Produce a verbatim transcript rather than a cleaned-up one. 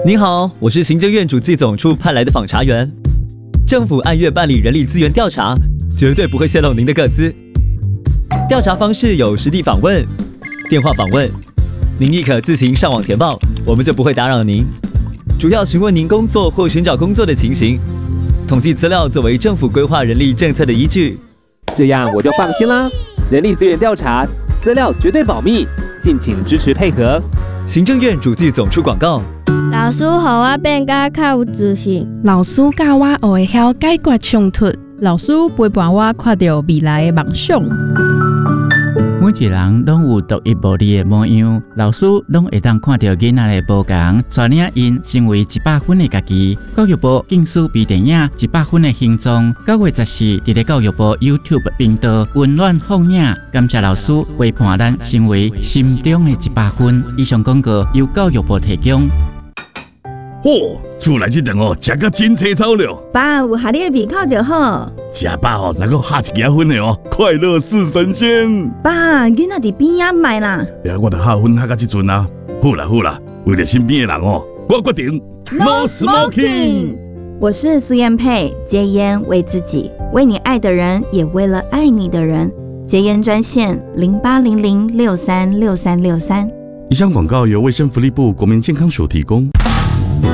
您好，我是行政院主计总处派来的访查员。政府按月办理人力资源调查，绝对不会泄露您的个资。调查方式有实地访问、电话访问，您亦可自行上网填报，我们就不会打扰您。主要询问您工作或寻找工作的情形，统计资料作为政府规划人力政策的依据。 这样我就放心啦。人力资源调查资料绝对保密，敬请支持配合。 行政院主计总处广告。 老师，互我变甲较有自信。 老师教我学会晓解决冲突。 老师陪伴我看到未来的梦想。 每一个人拢有独一无二的模样，老师拢会当看到囡仔的无同，带领因成为一百分的家己。教育部竞选微电影《一百分的形状》，九月十四，伫咧教育部 YouTube 频道温暖放映，感谢老师陪伴咱成为心中的一百分。以上广告由教育部提供。 嚯、哦，厝内这顿哦，食甲真青草了。 爸，有合你的胃口就好。 食饱哦，能够下一家分的哦，快乐似神仙。 爸，囡仔伫边仔卖啦。 呀，我着下分下到这阵啊。好啦好啦，为了身边的人哦，我决定 No Smoking。 我是苏燕佩，戒烟为自己，为你爱的人，也为了爱你的人。戒烟专线零八零零六三六三六三。 以上广告由卫生福利部国民健康署提供。